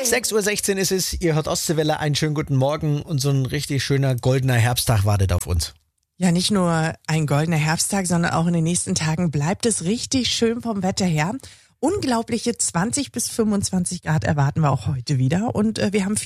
6:16 Uhr ist es, ihr hört Ostseewelle, einen schönen guten Morgen und so ein richtig schöner goldener Herbsttag wartet auf uns. Ja, nicht nur ein goldener Herbsttag, sondern auch in den nächsten Tagen bleibt es richtig schön vom Wetter her. Unglaubliche 20 bis 25 Grad erwarten wir auch heute wieder und wir haben